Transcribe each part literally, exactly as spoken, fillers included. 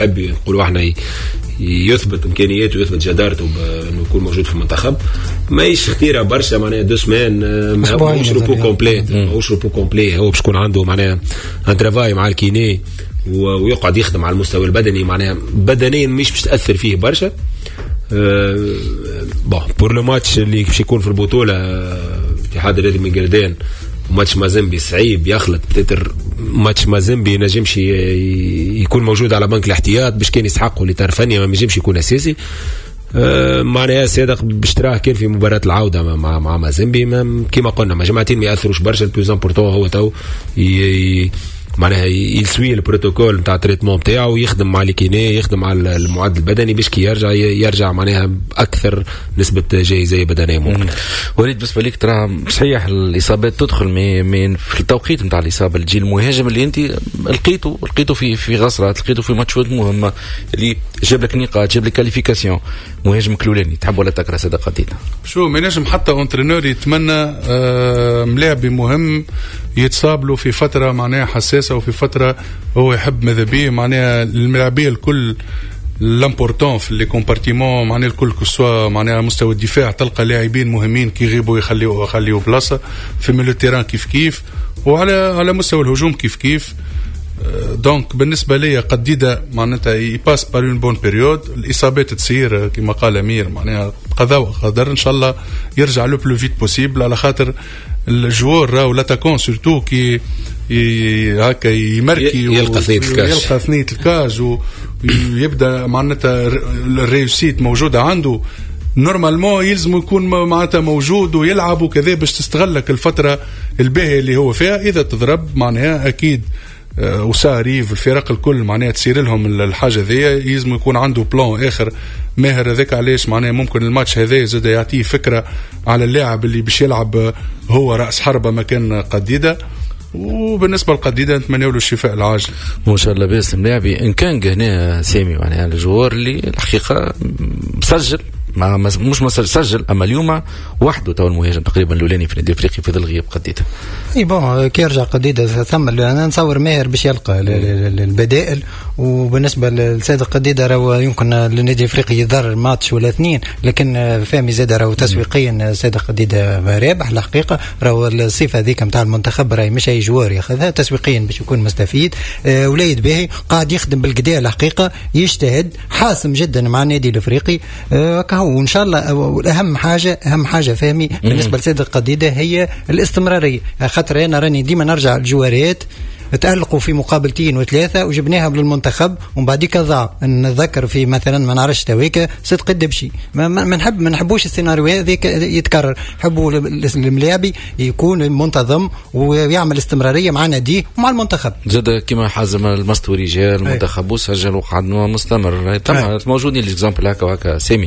يحب نقولوا احنا يثبت امكانياته ويثبت جدارته بانه يكون موجود في المنتخب. ماهيش خطيره برشا معناها دو سمان، ماهوش روبو كومبلي، ماهوش روبو كومبلي. هو باش يكون عنده معناها ان ترافاي مع الكيني ويقعد يخدم على المستوى البدني، معناها بدنيا مش باش تاثر فيه برشا. أه بون بور لو ماتش اللي باش يكون في البطوله اتحاد الرياضي من قردان ماتش مازيمبي صعيب يخلط تتر. ماتش مازيمبي نجمش يكون موجود على بنك الاحتياط باش كان يسحقوا لطرفانية، ما نجمش يكون اساسي. أه معناها صادق باش تراه كان في مباراة العودة مع مع مازيمبي كما قلنا ما جماعتين ما ياثروش برشا. البلوز امبورتون هو تو معناها يسوي البروتوكول نتاع التريتمون نتاعو، يخدم مع الكيني، يخدم على المعدل البدني باش كي يرجع يرجع معناها باكثر نسبه جاهزيه بدنيه ممكن. وليد بالنسبه ليك ترى صحيح الاصابات تدخل من في التوقيت نتاع الاصابه اللي تجي المهاجم اللي انت لقيته لقيته في في غصرات، لقيته في ماتشات مهمه اللي جاب لك نقاط، جاب لك كاليفيكاسيون. مهاجم كلولاني تحب ولا تكره صدق قدينا؟ شو ما نجم حتى اونترينور يتمنى آه ملاعبي مهم يتصاب له في فتره معناها حساسه وفي فتره هو يحب ماذا بيه معناها الملاعبيه الكل لامبورتون في لي كومبارتيمون معناها الكل كسوا معناها مستوى الدفاع تلقى لاعبين مهمين كي يغيبوا يخليوا يخليوا بلاصه في ميلو تيران كيف كيف، وعلى على مستوى الهجوم كيف كيف. دونك بالنسبه لي قديده معناتها يباس بار اون بون بيريود. الاصابات تصير كما قال امير معناها قضاء وقدر، ان شاء الله يرجع لو بلو فيت بوسيبل على خاطر الجوار راهو لاتاكون سورتو كي هكا يمركي يلقى ثنية الكاج يلقى ثنية الكاج ويبدا معناتها الريوسيت موجوده عنده. نورمالمون يلزم يكون معناتها موجود ويلعب وكذا باش تستغلك الفتره الباهيه اللي هو فيها. اذا تضرب معناها اكيد وساريف الفرق الكل معناها تصير لهم الحاجه ذي، يلزم يكون عنده بلان اخر ماهر. هذاك علاش معناها ممكن الماتش هذا زاد يعطيه فكره على اللاعب اللي باش يلعب هو راس حربه مكان قديده. وبالنسبه للقديده نتمنى له الشفاء العاجل ان شاء الله. باسم لاعبي ان كان هنا سامي معناها الجوار اللي الحقيقه مسجل ما مش مسجل سجل، اما اليوم وحده تو المهاجم تقريبا الاولاني في النادي الافريقي في ظل غياب قديده. اي بون كي يرجع قديده ثم انا نصور ماهر باش يلقى البدائل. وبالنسبه للسيد قديده راهو يمكن النادي الافريقي يضر ماتش ولا اثنين، لكن فهمي زاد راهو تسويقيا السيد قديده رابح الحقيقه. راهو الصفه هذيك نتاع المنتخب راهي مش اي جوار ياخذها تسويقيا باش يكون مستفيد. أه وليد باهي قاعد يخدم بالقدا الحقيقه، يجتهد حاسم جدا مع النادي الافريقي. أه وان شاء الله. والاهم حاجه اهم حاجه فهمي بالنسبه لسيد القديده هي الاستمراريه، خاطر انا راني ديما نرجع الجواريات تألقوا في مقابلتين وثلاثة وجبناها للمنتخب ومن بعديك ضاع. نتذكر في مثلا ما نعرفش تويكا صدق الدبشي ما, ما نحب ما نحبوش السيناريو هذاك يتكرر. حبوا الملاعبي يكون منتظم ويعمل استمرارية مع ناديه ومع المنتخب. زاد كما حازم المستوري جاء المنتخب وسجل وقعد مستمر طبعا موجودين الاكزامبل هكا وهكا سامي.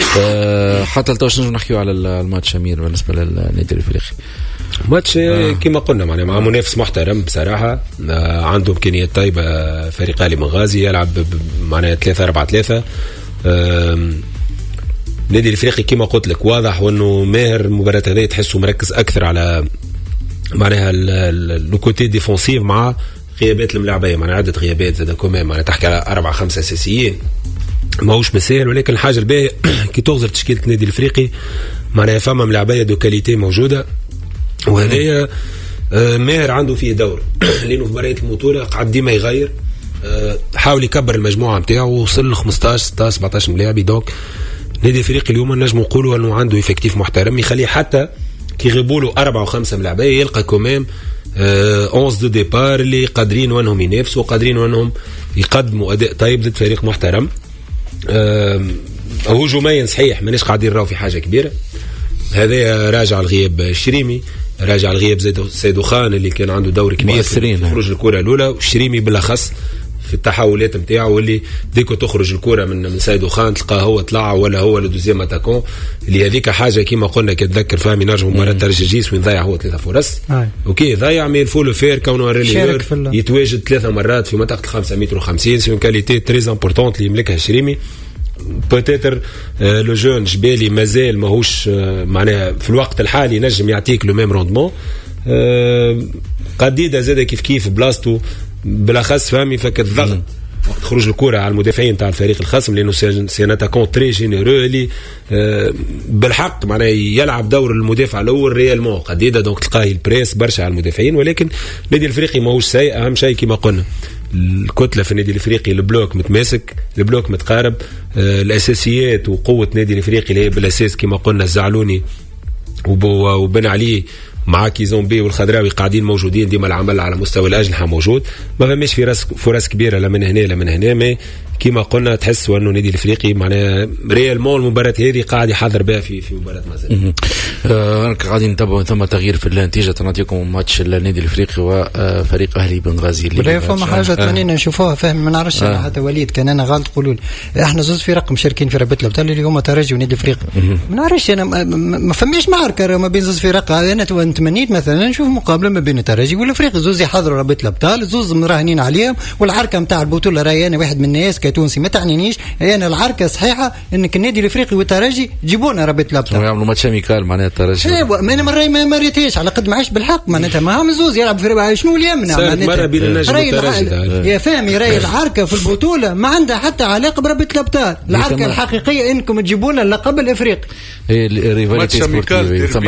أه حتى لتوش نجم نحكيو على الماتش امير بالنسبة للنادي الافريقي. ماتش آه. كما قلنا معناها مع منافس محترم بصراحه. آه عنده امكانيات طيبه. فريق آل بنغازي يلعب معناها ثلاثة أربعة ثلاثة. النادي الافريقي كما قلت لك واضح وانه ماهر المباراه هذه تحسه مركز اكثر على معناها لو كوتي ديفونسيف مع غيابات الملاعبيه، معناها عده غيابات زاد كمان معناها تحكي على أربعة خمسة اساسيين ماهوش مسهل. ولكن الحاجه الباهيه كي تغزر تشكيله النادي الافريقي معناها فما ملاعبيه دو كاليتي موجوده، وهذا ماهر عنده فيه دور لانه في مباريات البطوله قعد ديما يغير. حاول يكبر المجموعه نتاعو وصل ل خمسطاش ستطاش سبعطاش ملاعبي. دونك النادي الافريقي اليوم نجم نقولوا انه عنده افكتيف محترم يخليه حتى كي يغيبوا له أربعة وخمسة ملاعبيه يلقى كومام أونز دو ديبار اللي قادرين وانهم ينافسوا وقادرين وانهم يقدموا اداء طيب ضد فريق محترم. هجوميا صحيح ماناش قاعدين نراو في حاجه كبيره. هذا راجع الغياب الشريمي، راجع الغياب زيد سيدو خان اللي كان عنده دور كبير في خروج الكره الاولى، والشريمي بالاخص في التحولات نتاعو اللي ديكو تخرج الكره من من سيدو خان تلقاه هو طلع ولا هو لو دوزيام اتاكون اللي هذيك حاجه كيما قلنا كتذكر فهمي نرجع مباراه ترجيجيس وين ضيع هو ثلاثه فرص. اوكي ضيع مي الفولو فير كونه ريليور يتواجد ثلاثه مرات في منطقه خمسة متر وخمسين سي اون كاليتي تري امبورطونت اللي يملكها الشريمي. بوتيتر لو جون جبالي مازال ماهوش معناها في الوقت الحالي نجم يعطيك لو ميم روندمون. قديده زاده كيف كيف بلاصتو بالاخص فهمي فك الضغط وقت خروج الكره على المدافعين تاع الفريق الخصم، لانه سي ان اتاكون تري جينيرو اللي بالحق معناها يلعب دور المدافع الاول ريالمون قديده، دونك تلقاه البريس برشا على المدافعين. ولكن النادي الافريقي ماهوش سيء، اهم شيء كما قلنا الكتله في النادي الافريقي، البلوك متماسك، البلوك متقارب، آه الاساسيات وقوه النادي الافريقي اللي هي بالاساس كما قلنا الزعلوني وبن علي مع كيزومبي والخضراوي قاعدين موجودين، ديما العمل على مستوى الاجنحه موجود، ما فماش في فرص فرص كبيره لا من هنا لا من هنا. مي كما قلنا تحس انه النادي الافريقي معناها ريالمون المباراه هذه قاعد يحضر بها في في مباراه مازال. آه قاعدين نتابعوا ثم تغيير في النتيجه. نعطيكم ماتش النادي الافريقي وفريق اهلي بنغازي اللي ولا فما حاجه ثانيه نشوفوها فاهم ما نعرفش آه. حتى وليد كان انا غلط تقولوا لي احنا زوز فرق مشاركين في رابطه الابطال اللي هما ترجي ونادي الافريقي، ما نعرفش انا ما فماش معركه ما بين زوز فرق. انا تمنيت مثلا نشوف مقابله ما بين الترجي والافريقي، زوز يحضروا رابطه الابطال، زوز مراهنين عليهم، والعركه نتاع البطوله راهي انا واحد من الناس كتونسي ما تعنينيش، انا العركه صحيحه انك النادي الافريقي والترجي جيبونا رابطه الابطال ويعملوا ماتش اميكال معناها الترجي. ايوا ما انا مره ما مريتهاش على قد ما عايش بالحق معناتها ما هم زوز يلعب في شنو اللي يمنع مره بين النجم والترجي يا فهمي. راي العركه في البطوله ما عندها حتى علاقه برابطه الابطال، العركه الحقيقيه انكم تجيبونا اللقب الافريقي. ايه الريفاليتي سبورتيف ثم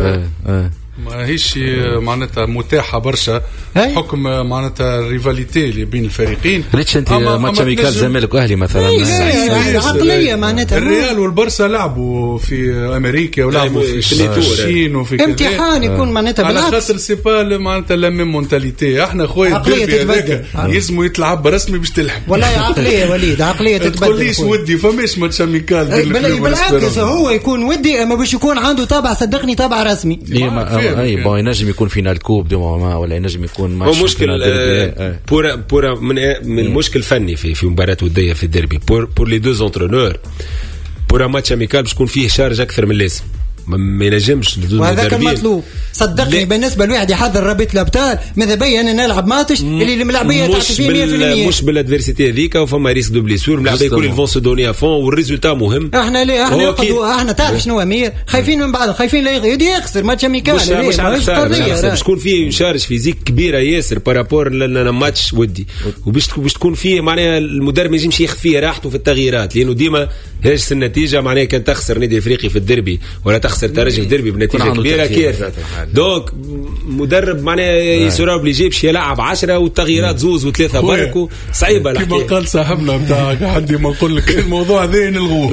ما هيش معناتها متاحه برشا حكم معناتها الريفاليتي اللي بين الفريقين. ريتش انت ماتش اميكال الزمالك واهلي مثلا عقليه معناتها الريال والبرسا لعبوا في امريكا ولعبوا في الصين وفي كذا امتحان يكون معناتها على خاطر سي با معناتها لا ميم مونتاليتي. احنا خويا الديربي هذاك يلزموا يتلعب رسمي باش تلحق والله عقليه وليد عقليه تتبدل. تقوليش ودي فماش ماتش اميكال بالعكس هو يكون ودي اما باش يكون عنده تابع صدقني تابع رسمي. اي بون ينجم يكون فينال كوب دو ما ولا ينجم يكون ماتش. هو مشكل آه بورا بورا من من المشكل فني في في مباراه وديه في الديربي بور بور لي دو زونترونور. بورا ماتش اميكال باش يكون فيه شارج اكثر من اللازم، ما ينجمش. وهذا كان مطلوب صدقني بالنسبه لواحد يحضر رابطه الابطال ماذا بيا انا نلعب ماتش اللي الملاعبيه تاعت فيه مية بالمية مش بالادفيرسيتي هذيك وفما ريسك دو بليسور الملاعبيه كل فون سو دوني افون والريزولتا مهم. احنا ليه احنا احنا تعرف شنو مير خايفين من بعض خايفين لا يخسر ماتش اميكال مش مش باش تكون فيه شارج فيزيك كبيره ياسر بارابور للماتش ودي وباش باش تكون فيه معناها المدرب ما يجمش ياخذ فيه راحته في التغييرات لانه ديما هاش النتيجه معناها كان تخسر نادي افريقي في الدربي ولا تخسر ترجي في الدربي بنتيجه كبيره كيف دونك مدرب معناها يسرى بلي باش يلعب عشرة والتغييرات زوز وثلاثه برك صعيبه الحكايه كما قال صاحبنا نتاعك حد ما نقول لك الموضوع ذا نلغوه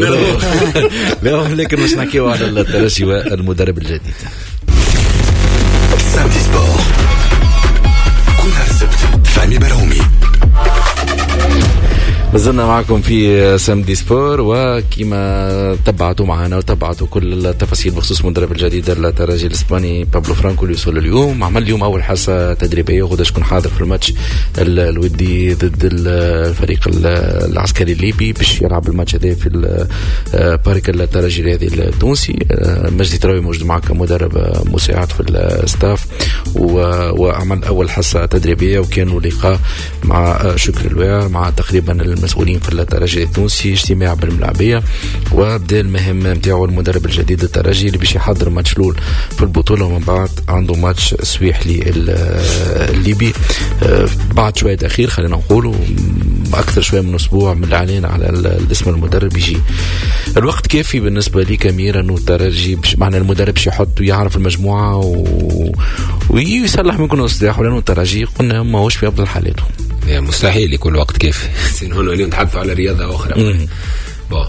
لا لكن مش نحكيو على الترجي والمدرب الجديد. سامدي سبور كل السبت فهمي برومي مازلنا معكم في سامدي سبور وكما تبعتوا معنا وتبعتوا كل التفاصيل بخصوص المدرب الجديد الترجي الاسباني بابلو فرانكو اللي وصل اليوم. عمل اليوم اول حصه تدريبيه وغدا شكون حاضر في الماتش الودي ضد الفريق العسكري الليبي باش يلعب الماتش هذا في بارك الترجي الرياضي التونسي. مجدي تراوي موجود معك كمدرب مساعد في الستاف وعمل اول حصه تدريبيه وكانوا لقاء مع شكر الواعر مع تقريبا المسؤولين في الترجي التونسي اجتماع بالملاعبيه وبدا المهام نتاعو المدرب الجديد الترجي اللي باش يحضر ماتش الاول في البطوله ومن بعد عنده ماتش سويحلي الليبي بعد شويه تاخير خلينا نقولوا اكثر شويه من اسبوع من الاعلان على الاسم المدرب يجي. الوقت كافي بالنسبه لي كاميرا انه الترجي معنى المدرب باش يحط ويعرف المجموعه و... ويصلح من كل اصلاح لانه الترجي قلنا ماهوش في افضل حالاته. مستحيل يكون وقت كافي سينو اليوم نتحدثوا على رياضه اخرى. بون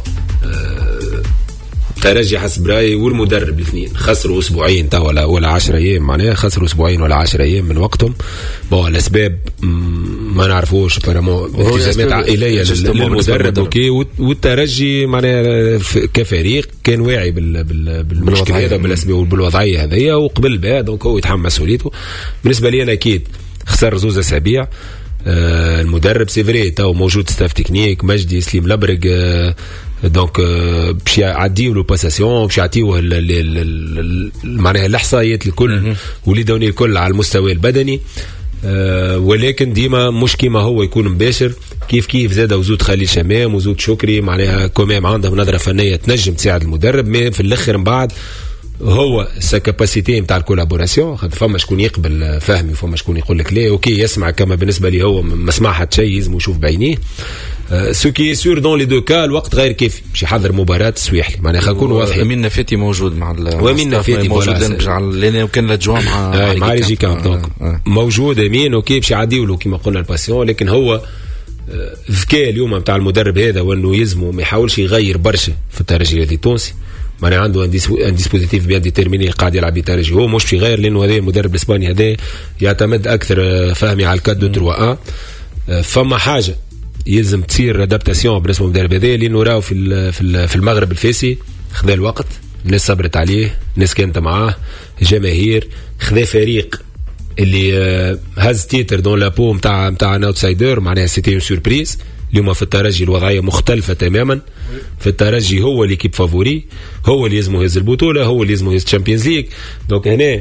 الترجي حسب رايي والمدرب الاثنين خسروا اسبوعين تا ولا ولا عشرة ايام معناها خسروا اسبوعين ولا عشرة ايام من وقتهم. بون الاسباب ما نعرفوش فريمون التزامات عائليه للمدرب اوكي والترجي معناها كفريق كان واعي بالمشكل هذا بالاسباب وبالوضعيه هذيا وقبل بها دونك هو يتحمل مسؤوليته. بالنسبه لي انا اكيد خسر زوز اسابيع. آه المدرب سيفري تو موجود ستاف تكنيك مجدي سليم لبرق آه دونك آه باش يعديو لو باساسيون باش يعطيوه معناها الاحصائيات الكل واللي دوني الكل على المستوى البدني. آه ولكن ديما مش كيما هو يكون مباشر كيف كيف زاد وزود خليل شمام وزود شكري معناها كومام عندهم نظره فنيه تنجم تساعد المدرب. ما في الاخر من بعد هو سا كاباسيتي نتاع الكولابوراسيون، خاطر فما شكون يقبل فهمي وفما شكون يقول لك لا اوكي يسمع، كما بالنسبه لي هو ما سمع حتى شيء يلزم يشوف بعينيه. سو كي سور دون لي دو كا الوقت غير كافي باش يحضر مباراه السويحلي، معناها خلينا نكونوا واضحين. امين نفاتي موجود مع وامين نفاتي موجود لان كان لجوا مع مع ريجي كامب دونك موجود امين اوكي باش يعديوا له كما قلنا الباسيون. لكن هو ذكاء اليوم نتاع المدرب هذا وانه يلزمه ما يحاولش يغير برشا في الترجي التونسي، معناها عنده ان ديسبوزيتيف بيان ديتيرميني قاعد يلعب بالترجي، هو مش باش يغير لانه هذا المدرب الاسباني هذا يعتمد اكثر فهمي على الكاد دو تروا ان. فما حاجه يلزم تصير ادابتاسيون بالنسبه للمدرب هذا، لانه راهو في في المغرب الفاسي خذا الوقت، الناس صبرت عليه، الناس كانت معاه، جماهير، خذا فريق اللي هز تيتر دون لابو نتاع نتاع اوتسايدر، معناها سيتي اون سوربريز. اليوم في الترجي الوضعيه مختلفه تماما، في الترجي هو اللي كيب فافوري، هو اللي يلزمه يهز البطوله، هو اللي يلزمه يهز الشامبيونز ليج. دونك هنا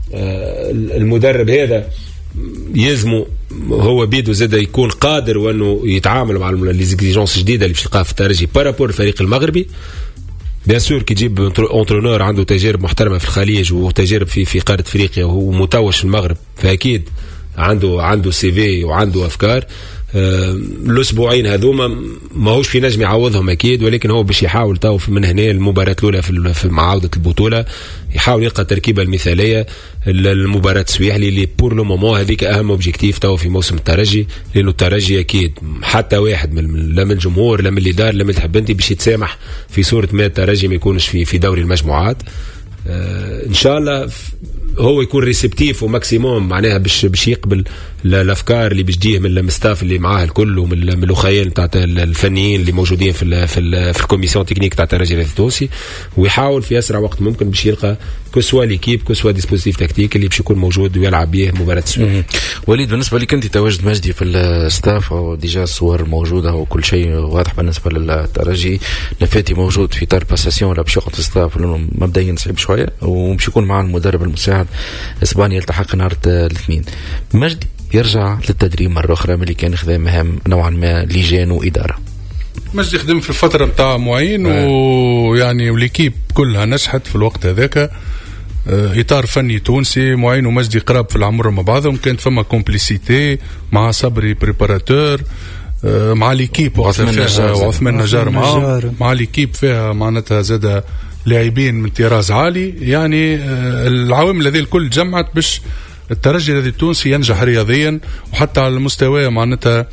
المدرب هذا يلزمه هو بيدو زاد يكون قادر وانه يتعامل مع ليزيكزيجونس الجديده اللي باش تلقاها في الترجي بارابور الفريق المغربي. بيان سور كي تجيب اونترونور عنده تجارب محترمه في الخليج وتجارب في في قاره افريقيا ومتوج في المغرب، فاكيد عنده عنده سي في وعنده افكار. أه الاسبوعين هذوما ماهوش في نجم يعوضهم اكيد، ولكن هو باش يحاول تو من هنا المباراه الاولى في في معاوده البطوله يحاول يلقى التركيبه المثاليه. المباراه السويحلي اللي بور لو مومون هذيك اهم اوبجيكتيف تو في موسم الترجي، لانه الترجي اكيد حتى واحد من لا من الجمهور لا من الاداره لا من تحب انت باش يتسامح في صوره ما الترجي ما يكونش في في دوري المجموعات. أه ان شاء الله هو يكون ريسبتيف وماكسيموم، معناها باش باش يقبل الافكار اللي باش تجيه من المستاف اللي معاه الكل ومن من الاخيان نتاع الفنيين اللي موجودين في ال في ال في الكوميسيون تكنيك تاع الترجي التونسي، ويحاول في اسرع وقت ممكن باش يلقى كسوا ليكيب كسوا ديسبوزيتيف تكتيك اللي باش يكون موجود ويلعب به مباراه السويد. وليد بالنسبه لك انت تواجد مجدي في الستاف وديجا الصور موجوده وكل شيء واضح بالنسبه للترجي، نفاتي موجود في تار باساسيون ولا باش يقعد الستاف لانه مبدئيا صعيب شويه، ومش يكون مع المدرب المساعد اسبانيا يلتحق نهار الاثنين. مجدي يرجع للتدريب مرة أخرى من اللي كان يخدم مهام نوعا ما لجان وإدارة. مجدي خدم في الفترة متاع معين آه. ويعني والإكيب كلها نجحت في الوقت هذاك. إطار فني تونسي معين ومجدي قراب في العمر مع بعضهم، كانت فما كومبليسيتي مع صبري بريباراتور مع الإكيب وعثمان نجار معاه مع الإكيب فيها معناتها زاد لاعبين من طراز عالي. يعني العوامل هذه الكل جمعت باش الترجي الذي التونسي ينجح رياضيا وحتى على المستوى معناتها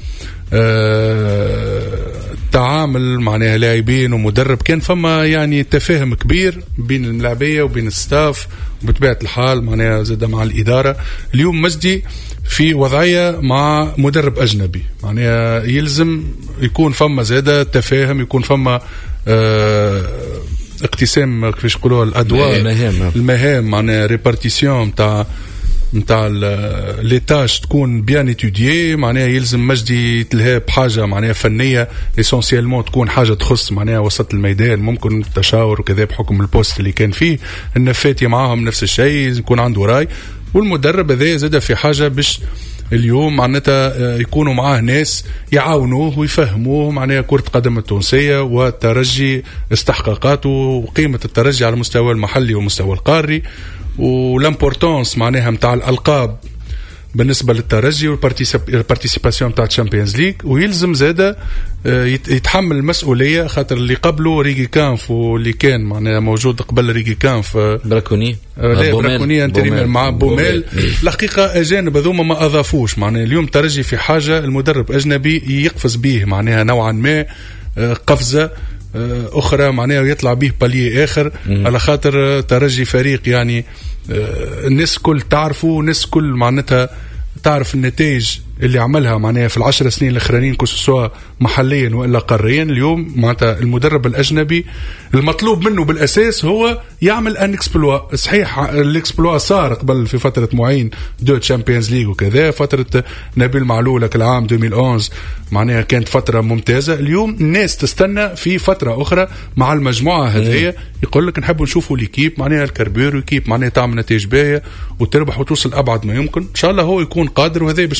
التعامل معناها لاعبين ومدرب كان فما يعني تفاهم كبير بين الملاعبيه وبين الستاف وبطبيعه الحال معناها زاد مع الاداره. اليوم مجدي في وضعيه مع مدرب اجنبي، معناها يلزم يكون فما زاد تفاهم، يكون فما آه اقتسام كيفاش يقولوا الادوار المهام, المهام معناها ريبارتيسيون نتاع نتاع لي تاش تكون بيان اتوديي. معناها يلزم مجدي تلها بحاجه معناها فنيه اسونسيالمون تكون حاجه تخص معناها وسط الميدان، ممكن تشاور وكذا بحكم البوست اللي كان فيه. النفاتي معاهم نفس الشيء يكون عنده راي، والمدرب هذا زاد في حاجه باش اليوم معناتها يكونوا معاه ناس يعاونوه ويفهموه معناها كرة قدم التونسية والترجي استحقاقاته وقيمة الترجي على المستوى المحلي والمستوى القاري والامبورتانس معناها متاع الألقاب بالنسبة للترجي والبارتيسيباسيون متاع الشامبيونز ليج. ويلزم زادة يتحمل المسؤولية خاطر اللي قبله ريجي كانف واللي كان معناها موجود قبل ريجي كانف براكوني لا براكوني انتريمير مع بوميل. الحقيقة أجانب هذوما ما أضافوش معناها. اليوم ترجي في حاجة المدرب أجنبي يقفز به معناها نوعا ما قفزة أخرى معناها ويطلع به باليه آخر م. على خاطر ترجي فريق يعني الناس كل تعرفه، الناس كل معناتها تعرف النتائج اللي عملها معناها في العشر سنين الاخرانيين سواء محليا والا قاريا. اليوم معناتها المدرب الاجنبي المطلوب منه بالاساس هو يعمل ان اكسبلوا. صحيح الاكسبلوا صار قبل في فتره معين دو تشامبيونز ليج وكذا، فتره نبيل معلول العام ألفين وأحد معناها كانت فتره ممتازه. اليوم الناس تستنى في فتره اخرى مع المجموعه هذه يقول لك نحبوا نشوفوا ليكيب معناها الكربير وكيب معناها تعمل نتائج باهيه وتربح وتوصل ابعد ما يمكن. ان شاء الله هو يكون قادر، وهذا باش نعرفوه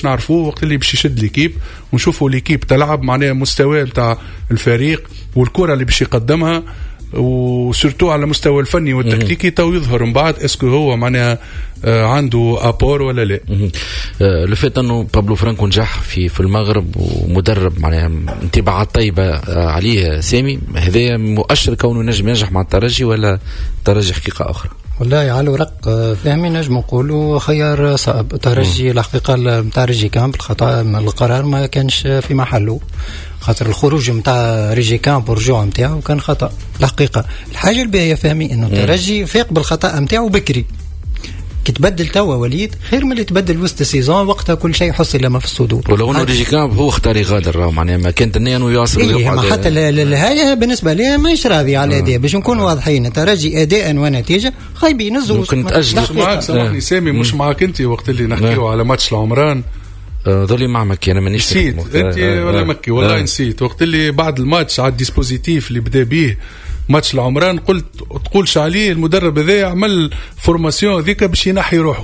وقت اللي باش يشد ليكيب ونشوفوا ليكيب تلعب معناها مستوى نتاع الفريق والكرة اللي باش يقدمها وسورتو على مستوى الفني والتكتيكي تو يظهر من بعد اسكو هو معناها عنده ابور ولا لا. لو فات انه بابلو فرانكو نجح في في المغرب ومدرب معناها انطباعات طيبه عليه سامي، هذا مؤشر كونه نجم ينجح مع الترجي ولا الترجي حقيقه اخرى؟ والله على الورق فهمي نجم نقولوا خيار صعب. الترجي الحقيقه نتاع ريجي كامب الخطا القرار ما كانش في محله، خاطر الخروج نتاع ريجي كامب والرجوع نتاعو كان خطا الحقيقه. الحاجه الباهيه فهمي انه الترجي فاق بالخطا نتاعو بكري، كي تبدل توا وليد خير من اللي تبدل وسط السيزون وقتها كل شيء حصل لما في الصدور. ولو انه ريجي كامب هو اختار يغادر معناها ما كانت النية انه يواصل إيه ما حتى هذا بالنسبه لي ماهيش راضي على الاداء. باش نكون واضحين الترجي اداء ونتيجه خايبين الزوج. ممكن تاجل. مش معك سامحني سامي مش معك انت وقت اللي نحكيو على ماتش العمران ظلي مع مكي انا مانيش نسيت انت ولا مكي والله آه. نسيت وقت اللي بعد الماتش على الديسبوزيتيف اللي بدا به ماتش العمران قلت تقولش عليه المدرب هذا عمل فورماسيون ذيك باش ينحي روحه.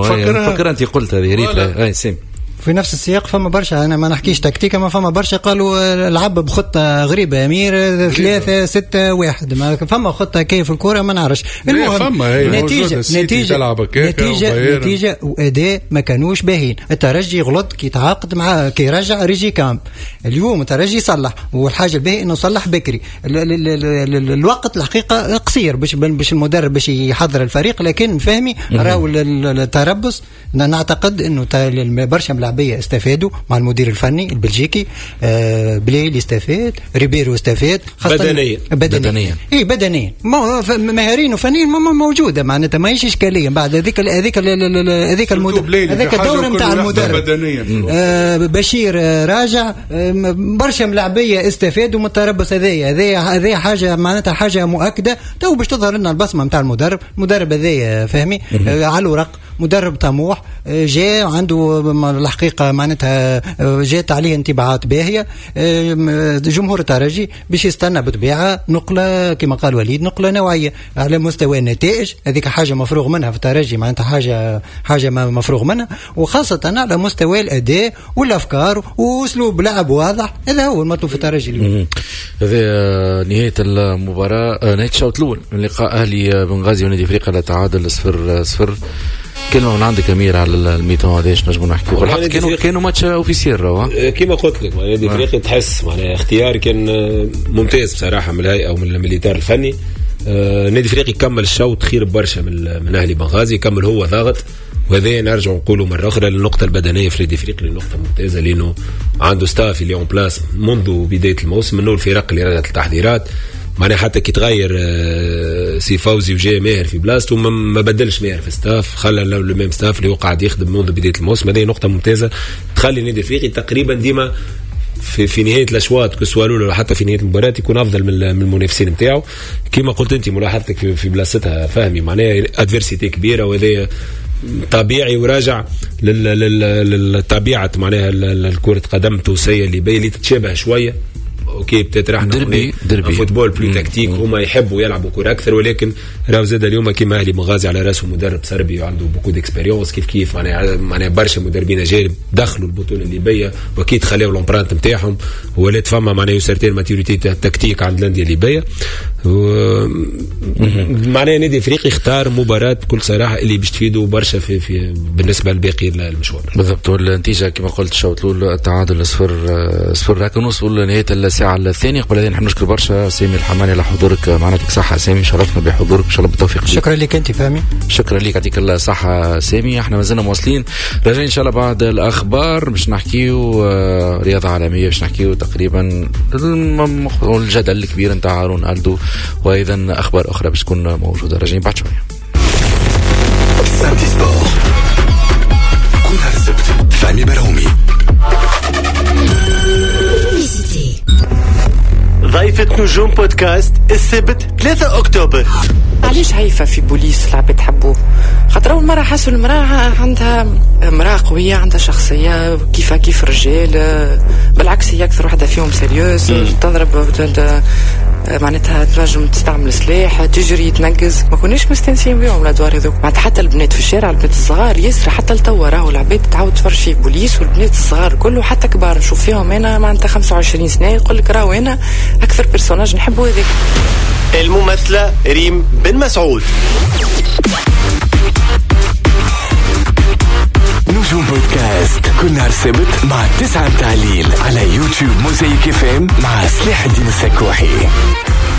فكر انت قلت هذه ريت اي سيم في نفس السياق. فما برشا انا ما نحكيش تكتيكا ما فما برشا قالوا لعب بخطه غريبه امير ثلاثة ستة واحد ما فما خطه كيف الكره ما نعرفش. المهم نتيجه نتيجه نتيجه نتيجه واداء ما كانوش باهين. الترجي غلط كي تعاقد مع كي رجع ريجي كامب. اليوم الترجي صلح والحاجه الباهيه انه صلح بكري. ال ال ال ال الوقت الحقيقه قصير باش باش المدرب باش يحضر الفريق، لكن فهمي راهو التربص نعتقد انه برشا لاعبيه استفادوا مع المدير الفني البلجيكي. آه بليل استفاد، ريبيرو استفاد بدنيا بدنيا اي بدنيا مهارين وفنيين موجوده معناتها ما هيش اشكاليه. بعد هذيك هذيك هذيك المدرب هذاك الدور نتاع المدرب آه بشير آه راجع آه برشا لاعبيه استفادوا من التربص هذايا. هذايا هذايا حاجه معناتها حاجه مؤكده تو باش تظهر لنا البصمه نتاع المدرب. المدرب هذايا فهمي آه على الورق مدرب طموح جاء عنده الحقيقة معناتها جاءت عليه انطباعات باهية. جمهور الترجي باش يستنى بطبيعة نقلة كما قال وليد نقلة نوعية على مستوى النتائج. هذيك حاجة مفروغ منها في الترجي معناتها حاجة حاجة مفروغ منها، وخاصة على مستوى الأداء والأفكار وأسلوب لعب واضح. هذا هو المطلوب في الترجي اليوم. هذا نهاية المباراة نهاية الشوط الأول من لقاء أهلي بنغازي ونادي أفريقيا لتعادل صفر صفر. كلمة من عندك أمير على الميتون هذا ايش نجمو نحكيو؟ والحق كانوا كانوا ماتش اوفيسيال راهو كيما قلت لك نادي افريقيا تحس معناها اختيار كان ممتاز بصراحة من الهيئة او من الميليتار الفني. نادي افريقيا كمل الشوط خير برشا من من اهلي بنغازي، كمل هو ضاغط. وهذا نرجع نقوله مرة أخرى للنقطة البدنية في نادي افريقيا نقطة ممتازة لأنه عنده ستاف اللي اون بلاس منذ بداية الموسم منه الفرق اللي رجعت التحضيرات معناها حتى كي تغير سي فوزي وجاء ماهر في بلاصته ما بدلش ماهر في ستاف، خلى لو ميم ستاف اللي هو قاعد يخدم منذ بدايه الموسم. هذه نقطه ممتازه تخلي النادي الافريقي تقريبا ديما في في نهايه الاشواط كسوالو ولا حتى في نهايه المباراه يكون افضل من المنافسين نتاعو. كما قلت انت ملاحظتك في, في بلاصتها فهمي معناها ادفيرسيتي كبيره وهذا طبيعي وراجع للطبيعه معناها الكره قدم التونسيه اللي باين اللي تتشابه شويه. اوكي بتاعت راح دربي دربي فوتبول بلو تكتيك هما يحبوا يلعبوا كره اكثر، ولكن راهو زاد اليوم كيما اهلي بنغازي على راسه مدرب صربي وعنده بوكو ديكسبيريونس كيف كيف معناها معناها برشا مدربين اجانب دخلوا البطوله الليبيه واكيد خلاو لومبرانت نتاعهم ولات فما معناها سيرتين ماتيوريتي تكتيك عند الانديه الليبيه. معناها نادي افريقي اختار مباراه بكل صراحه اللي باش تفيدوا برشا في, في بالنسبه لباقي المشوار. بالضبط. والنتيجه كما قلت الشوط الاول التعادل صفر صفر. لكن نوصل لنهايه الساعه الثانيه. قبل هذه نحن نشكر برشا سامي الحماني على حضورك معنا. يعطيك الصحه سامي، شرفنا بحضورك ان شاء الله بالتوفيق. شكرا لك انت فهمي. شكرا لك يعطيك الصحه سامي. احنا مازلنا مواصلين راجعين ان شاء الله بعد الاخبار باش نحكيو رياضه عالميه باش نحكيو تقريبا الجدل الكبير نتاع هارون ألدو وايضا اخبار اخرى باش تكون موجوده. راجعين بعد شويه. سامي سبور كل السبت فهمي براومي. ضيفة نجوم بودكاست السبت ثلاثة أكتوبر. علاش هيفا في بوليس العباد تحبوه؟ خاطر أول مرة حسوا المرأة عندها امرأة قوية عندها شخصية كيفها كيف الرجال، بالعكس هي أكثر واحدة فيهم سيريوز تضرب معناتها تنجم تستعمل سلاح تجري تنقز، ما كوناش مستنسين بهم الادوار هذوك. معناتها حتى البنات في الشارع البنات الصغار ياسر حتى لتوا راهو العباد تعاود تفرج فيه بوليس، والبنات الصغار كله حتى كبار نشوف فيهم انا معناتها خمسة وعشرين سنه يقول لك راهو انا اكثر بيرسوناج نحبه هذاك. الممثله ريم بن مسعود. نجوم بودكاست كل نهار سبت مع التسعة متاع الليل على يوتيوب موزايك اف ام مع صلاح الدين السكوحي.